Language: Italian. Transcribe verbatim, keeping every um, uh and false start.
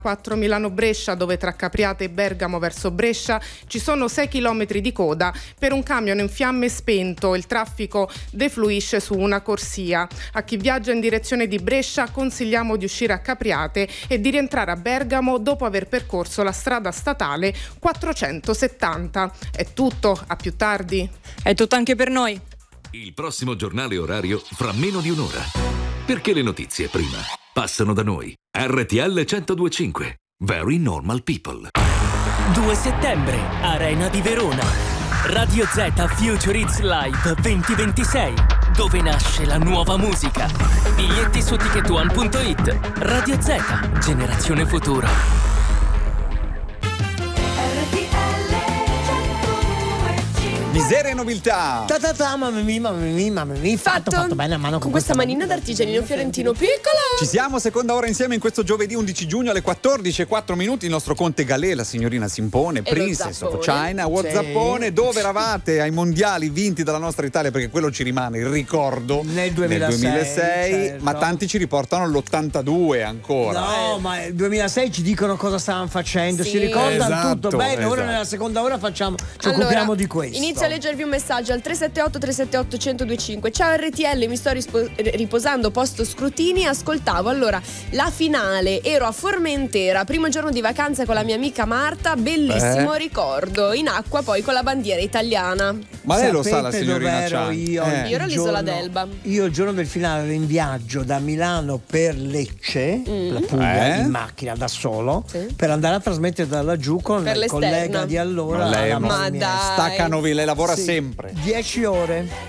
quattro Milano-Brescia, dove tra Capriate e Bergamo verso Brescia ci sono sei chilometri di coda per un camion in fiamme spento. Il traffico defluisce su una corsia. A chi viaggia in direzione di Brescia consigliamo di uscire a Capriate e di rientrare a Bergamo dopo aver percorso la strada statale quattrocentosettanta. È tutto, a più tardi. È tutto anche per noi. Il prossimo giornale orario fra meno di un'ora. Perché le notizie prima passano da noi. R T L centodue e cinque. Very Normal People. due settembre, Arena di Verona. Radio Z Future Hits Live duemilaventisei, dove nasce la nuova musica. Biglietti su ticket one punto it. Radio Z, generazione futura. Miseria e nobiltà. Ta ta ta, mamma mia, mamma mia, mamma mia. Fatto, Fatto, fatto bene a mano con, con questa manina d'artigianino fiorentino piccola. Ci siamo, seconda ora insieme in questo giovedì undici giugno alle quattordici e quattro minuti. Il nostro Conte Galè, la signorina Simpone, Princess of China, Whatsappone. Sì. Dove eravate ai mondiali vinti dalla nostra Italia? Perché quello ci rimane il ricordo nel duemilasei, nel duemilasei, certo. Ma tanti ci riportano l'ottantadue ancora. No, ma nel duemilasei ci dicono cosa stavano facendo, sì. Si ricordano esatto, tutto. Bene, esatto. Ora nella seconda ora facciamo, ci allora, occupiamo di questo. Inizio a leggervi un messaggio al tre sette otto tre sette otto uno zero due cinque. Ciao R T L, mi sto rispo- riposando post scrutini. Ascoltavo allora la finale, ero a Formentera, primo giorno di vacanza con la mia amica Marta, bellissimo eh. ricordo, in acqua poi con la bandiera italiana. Ma lei Sapete lo sa la signorina dov'ero Chan? io? Eh. Io ero all'isola d'Elba. Io il giorno del finale ero in viaggio da Milano per Lecce, Mm. la Puglia, Eh? in macchina da solo, Sì. per andare a trasmettere da laggiù con Per il l'esterna. collega di allora. Ma lei la è una- mamma Ma mia. dai. Staccanovi, lei lavora Sì. sempre. Dieci ore.